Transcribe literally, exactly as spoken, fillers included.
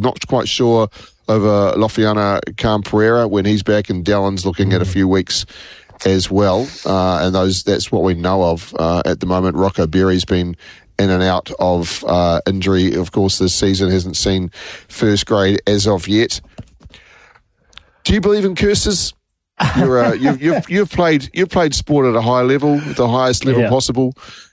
not quite sure over Lofiana Khan-Pereira when he's back, and Dallon's looking mm. at a few weeks as well. Uh, and those that's what we know of uh, at the moment. Rocco Berry's been in and out of uh, injury, of course, this season. Hasn't seen first grade as of yet. Do you believe in curses? You're, uh, you've, you've, you've played you've played sport at a high level, the highest level yeah. possible.